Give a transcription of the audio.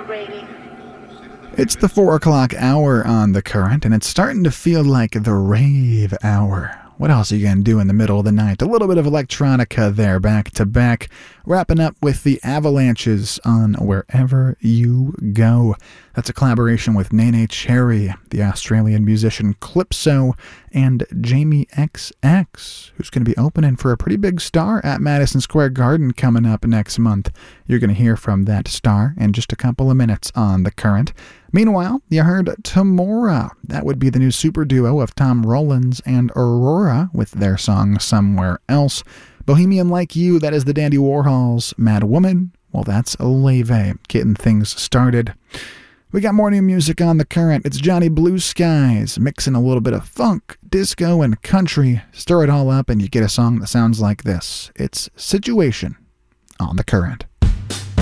It's the 4 o'clock hour on The Current, and it's starting to feel like the rave hour. What else are you going to do in the middle of the night? A little bit of electronica there, back to back. Wrapping up with the Avalanches on Wherever You Go. That's a collaboration with Nene Cherry, the Australian musician Calypso, and Jamie XX, who's going to be opening for a pretty big star at Madison Square Garden coming up next month. You're going to hear from that star in just a couple of minutes on The Current. Meanwhile, you heard Tamora. That would be the new super duo of Tom Rollins and Aurora with their song Somewhere Else. Bohemian Like You, that is the Dandy Warhols. Mad Woman, well, that's Leve, getting things started. We got more new music on The Current. It's Johnny Blue Skies, mixing a little bit of funk, disco, and country. Stir it all up and you get a song that sounds like this. It's Situation on The Current.